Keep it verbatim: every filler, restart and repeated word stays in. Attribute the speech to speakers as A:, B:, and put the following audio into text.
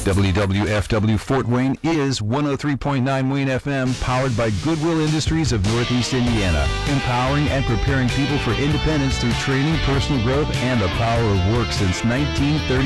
A: W W F W Fort Wayne is one oh three point nine Wayne F M, powered by Goodwill Industries of Northeast Indiana, empowering and preparing people for independence through training, personal growth, and the power of work since nineteen thirty.